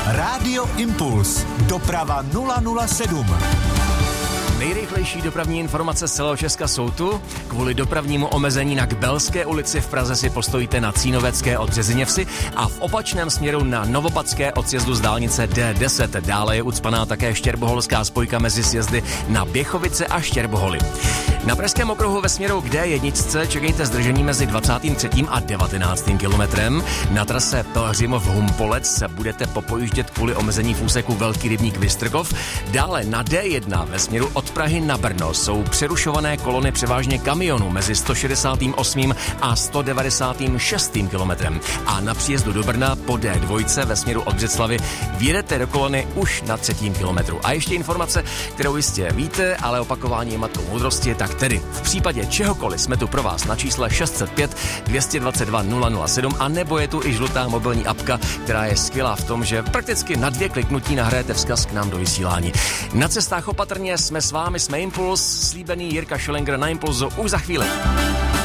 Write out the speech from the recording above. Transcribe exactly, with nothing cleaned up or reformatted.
Rádio Impuls. Doprava nula nula sedm. Nejrychlejší dopravní informace z celého Česka jsou tu. Kvůli dopravnímu omezení na Kbelské ulici v Praze si postojíte na Cínovecké od Březiněvsi a v opačném směru na Novopadské od sjezdu z dálnice D deset. Dále je ucpaná také štěrboholská spojka mezi sjezdy na Běchovice a Štěrboholy. Na Pražském okruhu ve směru k D jedna čekejte zdržení mezi dvacátým třetím a devatenáctým kilometrem. Na trase Pelhřimov Humpolec se budete popojíždět kvůli omezení v úseku Velký rybník Vystrkov. Dále na D jedna ve směru od Prahy na Brno jsou přerušované kolony převážně kamionů mezi sto šedesátým osmým a sto devadesátým šestým kilometrem. A na příjezdu do Brna po D dva ve směru od Břeclavi vjedete do kolony už na třetím kilometru. A ještě informace, kterou jistě víte, ale opakování je matkou moudrosti, tak tedy v případě čehokoliv jsme tu pro vás na čísle šest set pět dvě dvacet dva nula nula sedm a nebo je tu i žlutá mobilní apka, která je skvělá v tom, že prakticky na dvě kliknutí nahrajete vzkaz k nám do vysílání. Na cestách opatrně, jsme s vámi, jsme Impuls, slíbený Jirka Schillinger na Impulzu už za chvíli.